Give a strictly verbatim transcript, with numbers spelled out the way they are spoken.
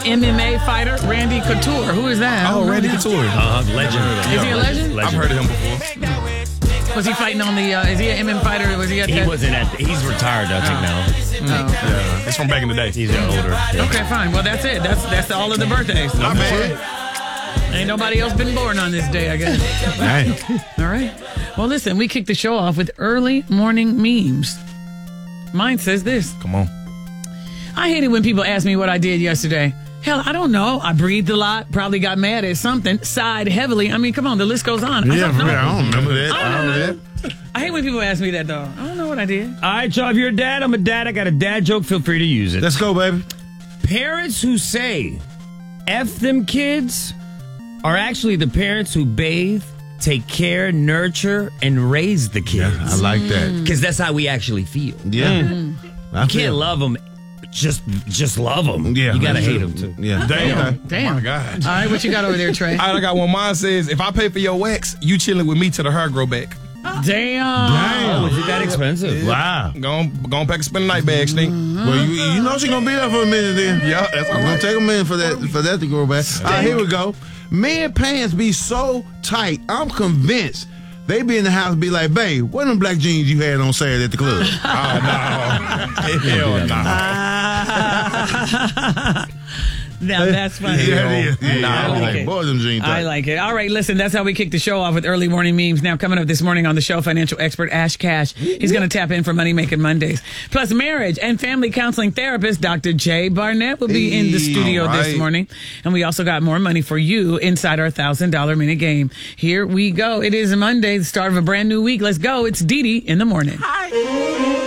M M A fighter Randy Couture. Who is that? Oh, Randy Couture. Uh, legend. Is he a legend? legend? I've heard of him before. Was he fighting on the, uh, is he an M M A fighter? Was he at He that? wasn't at, he's retired, I think, now. Oh. Yeah, it's from back in the day. He's older. Yeah. Okay, fine. Well, that's it. That's that's all of the birthdays. Not bad. Ain't nobody else been born on this day, I guess. Dang. All right. Well, listen, we kicked the show off with early morning memes. Mine says this. Come on. I hate it when people ask me what I did yesterday. Hell, I don't know. I breathed a lot, probably got mad at something, sighed heavily. I mean, come on, the list goes on. I Yeah, don't know. I don't remember that. I I don't don't know. know that. I hate when people ask me that, though. I don't know what I did. All right, y'all, if you're a dad, I'm a dad. I got a dad joke. Feel free to use it. Let's go, baby. Parents who say, F them kids, are actually the parents who bathe, take care, nurture, and raise the kids. Yeah, I like that. Because that's how we actually feel. Yeah. Mm-hmm. I You feel- can't love them. Just just love them. Yeah. You got to that's hate true. them, too. Yeah. Damn. Damn. Oh, my God. All right, what you got over there, Trey? All right, I got one. Mine says, if I pay for your wax, you chilling with me till the hair grow back. Damn. Oh, is it that expensive? Wow. Go on, go on pack a spend the night bag, Stink. Well, you, you know she's gonna be there for a minute then. Yeah, that's It's all gonna right. take a minute for that for that to grow back. All right, here we go. Men pants be so tight. I'm convinced they be in the house and be like, babe, what them black jeans you had on Saturday at the club? Oh, no. Hell no. Now, that's funny. Yeah, it is. Yeah, Nah, I I like like it. boy, them jeans I tight. like it. All right, listen, that's how we kick the show off with early morning memes. Now, coming up this morning on the show, financial expert Ash Cash. He's going to tap in for Money Making Mondays. Plus, marriage and family counseling therapist Doctor Jay Barnett will be in the Hey, studio all this right. morning. And we also got more money for you inside our one thousand dollars minute game. Here we go. It is Monday, the start of a brand new week. Let's go. It's Dee Dee in the morning.